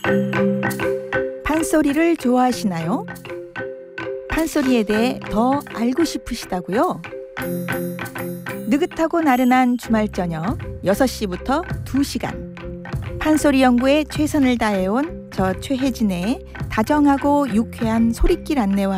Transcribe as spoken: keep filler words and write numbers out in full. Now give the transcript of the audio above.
판소리를 좋아하시나요? 판소리에 대해 더 알고 싶으시다고요? 느긋하고 나른한 주말 저녁 여섯 시부터 두 시간 판소리 연구에 최선을 다해온 저 최혜진의 다정하고 유쾌한 소리길 안내와